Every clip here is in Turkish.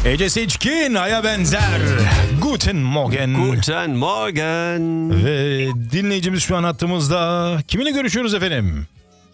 Ece Seçkin, Ay'a benzer. Guten Morgen. Guten Morgen. Ve dinleyicimiz şu an hattımızda. Kiminle görüşüyoruz efendim?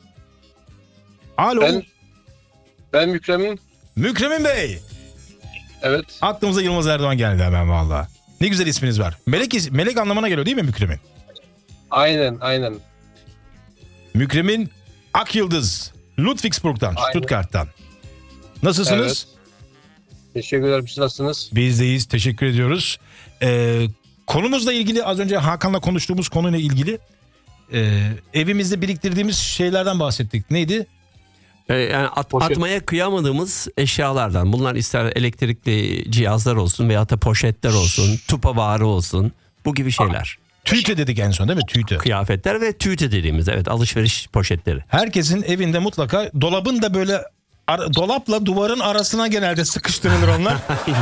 Alo. Ben Mükremin. Mükremin Bey. Evet. Aklımıza Yılmaz Erdoğan geldi hemen valla. Ne güzel isminiz var. Melek anlamına geliyor değil mi Mükremin? Aynen. Mükremin Akyıldız. Ludwigsburg'dan, Stuttgart'tan. Nasılsınız? Evet. Teşekkür ederim. Siz nasılsınız? Biz deyiz. Teşekkür ediyoruz. Konumuzla ilgili az önce Hakan'la konuştuğumuz konuyla ilgili evimizde biriktirdiğimiz şeylerden bahsettik. Neydi? Yani atmaya kıyamadığımız eşyalardan. Bunlar ister elektrikli cihazlar olsun veya da poşetler olsun, tupavarı olsun. Bu gibi şeyler. Tüyte dedik en son değil mi? Tüyte. Kıyafetler ve tüyte dediğimiz alışveriş poşetleri. Herkesin evinde mutlaka dolabın da böyle dolapla duvarın arasına genelde sıkıştırılır onlar.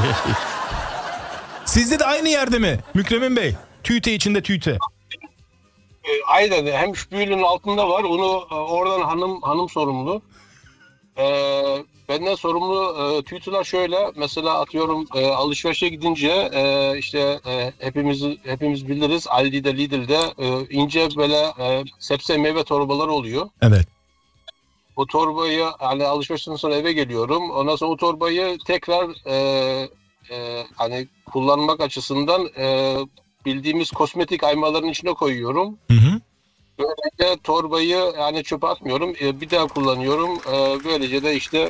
Sizde de aynı yerde mi Mükremin Bey? Tüyte içinde tüyte. Aynen. Hem şpülün altında var. Onu oradan hanım sorumlu. Benden sorumlu tüytüler şöyle. Mesela atıyorum alışverişe gidince işte hepimiz biliriz. Aldi'de, Lidl'de ince böyle sebze meyve torbaları oluyor. Evet. O torbayı hani alışverişten sonra eve geliyorum. Ondan sonra o torbayı tekrar hani kullanmak açısından bildiğimiz kosmetik aymaların içine koyuyorum. Hı hı. Böylece torbayı yani çöpe atmıyorum. Bir daha kullanıyorum. Böylece de işte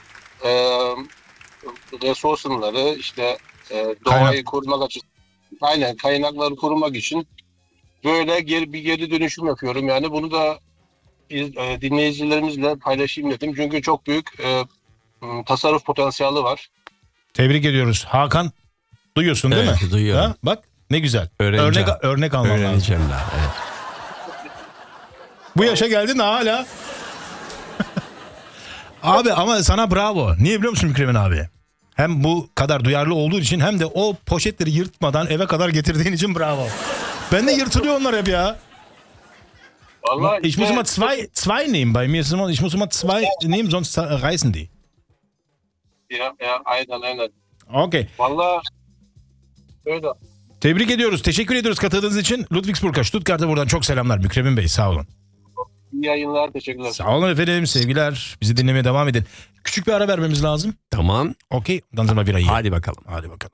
resource'ları işte doğayı korumak açısından aynen kaynakları korumak için böyle geri dönüşüm yapıyorum. Yani bunu da dinleyicilerimizle paylaşayım dedim. Çünkü çok büyük tasarruf potansiyeli var. Tebrik ediyoruz. Hakan duyuyorsun değil mi? Duyuyorum. Ha? Bak ne güzel. Öğreneceğim. Örnek alman lazım. Öğreneceğim daha. Evet. Bu yaşa geldin hala. Abi ama sana bravo. Niye biliyor musun Mükremin abi? Hem bu kadar duyarlı olduğu için hem de o poşetleri yırtmadan eve kadar getirdiğin için bravo. Ben de yırtılıyor onlar hep ya. Vallahi Ich muss immer zwei nehmen. Bei mir ist immer, ich muss immer zwei nehmen, sonst reißen die. Ya aynen. Okay. Vallahi öyle. Tebrik ediyoruz. Teşekkür ediyoruz katıldığınız için. Ludwigsburg'a, Stuttgart'a buradan çok selamlar. Mükremin Bey sağ olun. İyi yayınlar. Teşekkürler. Sağ olun efendim. Sevgiler. Bizi dinlemeye devam edin. Küçük bir ara vermemiz lazım. Tamam. Okey. Dan sind wir wieder hier. Hadi bakalım.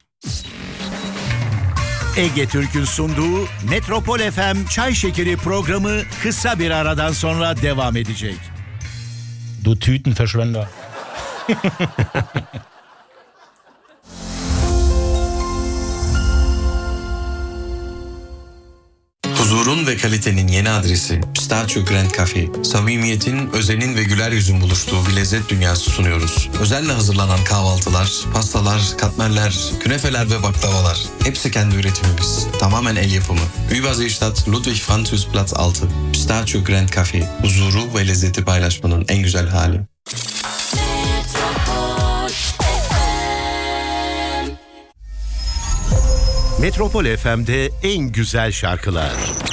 Ege Türk'ün sunduğu Metropol FM Çay Şekeri programı kısa bir aradan sonra devam edecek. Du Tütenverschwender. Huzurun ve kalitenin yeni adresi Pistachio Grand Cafe. Samimiyetin, özenin ve güler yüzün buluştuğu bir lezzet dünyası sunuyoruz. Özenle hazırlanan kahvaltılar, pastalar, katmerler, künefeler ve baklavalar. Hepsi kendi üretimimiz. Tamamen el yapımı. Überseestadt Ludwig-Französ-Platz 6. Pistachio Grand Cafe. Huzuru ve lezzeti paylaşmanın en güzel hali. Metropol FM'de en güzel şarkılar.